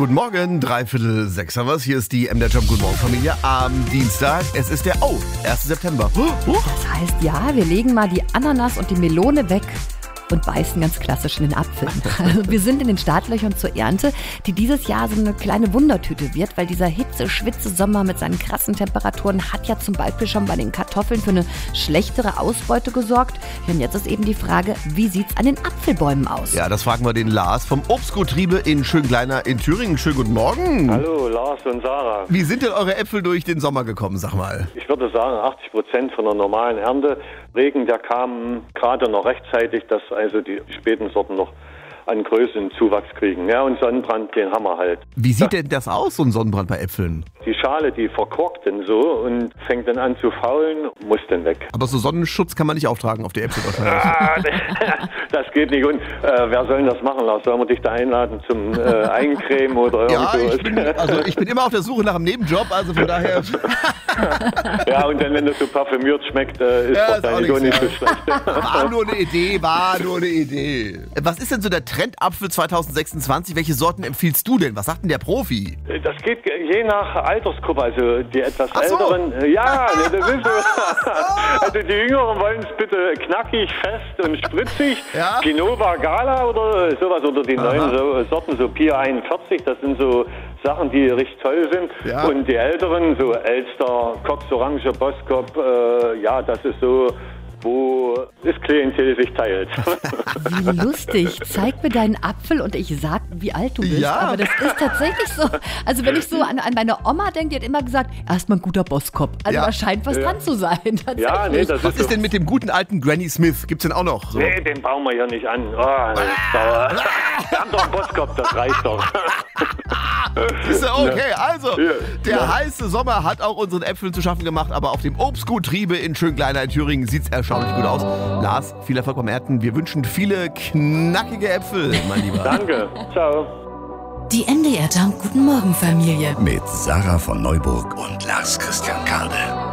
Guten Morgen, 5:45 haben wir's. Hier ist die MDR Jump Guten Morgen Familie am Dienstag. Es ist der 1. September. Das heißt, ja, wir legen mal die Ananas und die Melone weg und beißen ganz klassisch in den Apfel. Also wir sind in den Startlöchern zur Ernte, die dieses Jahr so eine kleine Wundertüte wird, weil dieser Hitze-Schwitze-Sommer mit seinen krassen Temperaturen hat ja zum Beispiel schon bei den Kartoffeln für eine schlechtere Ausbeute gesorgt. Und jetzt ist eben die Frage, wie sieht's an den Apfelbäumen aus? Ja, das fragen wir den Lars vom Obstgut Triebe in Schöngleiner in Thüringen. Schönen guten Morgen. Hallo, Lars und Sarah. Wie sind denn eure Äpfel durch den Sommer gekommen, sag mal? Ich würde sagen, 80% von der normalen Ernte. Regen, der kam gerade noch rechtzeitig, dass also die späten Sorten noch an Größe und Zuwachs kriegen. Ja, und Sonnenbrand, den haben wir halt. Wie sieht denn das aus, so ein Sonnenbrand bei Äpfeln? Die Schale, die verkorkt dann so und fängt dann an zu faulen, muss dann weg. Aber so Sonnenschutz kann man nicht auftragen auf die Äpfel wahrscheinlich. Das geht nicht. Und wer soll denn das machen, Lars? Sollen wir dich da einladen zum Eincremen oder Ja, irgendwas? ich bin immer auf der Suche nach einem Nebenjob, also von daher... Ja, und dann, wenn das so parfümiert schmeckt, ist Ja, wahrscheinlich auch nicht so schlecht. War nur eine Idee. Was ist denn so der Trendapfel 2026? Welche Sorten empfiehlst du denn? Was sagt denn der Profi? Das geht je nach Altersgruppe, also die etwas Ach so. Älteren. Ja, das ist so. Also die Jüngeren wollen es bitte knackig, fest und spritzig. Ja. Genova Gala oder sowas, oder die neuen Sorten, so Pier 41, das sind so Sachen, die richtig toll sind. Ja. Und die Älteren, so Elster, Cox Orange, Boskop, ja, das ist so, wo das Klientel sich teilt. Wie lustig. Zeig mir deinen Apfel und ich sag, wie alt du bist. Ja. Aber das ist tatsächlich so. Also wenn ich so an meine Oma denke, die hat immer gesagt, erstmal ein guter Bosskopf. Also Ja. da scheint was dran zu sein. Tatsächlich. Ja, nee, das Was ist ist so. denn mit dem guten alten Granny Smith? Gibt's den auch noch? So. Nee, den bauen wir ja nicht an. Oh, wir haben doch einen Boskop, das reicht doch. Ist ja okay, also Ja. der heiße Sommer hat auch unseren Äpfeln zu schaffen gemacht, aber auf dem Obstgut Triebe in Schöngleiner in Thüringen sieht's erstaunlich gut aus. Lars, viel Erfolg beim Ernten. Wir wünschen viele knackige Äpfel, mein Lieber. Danke. Ciao. Die MDR Jump Guten Morgen Familie. Mit Sarah von Neuburg und Lars Christian Kade.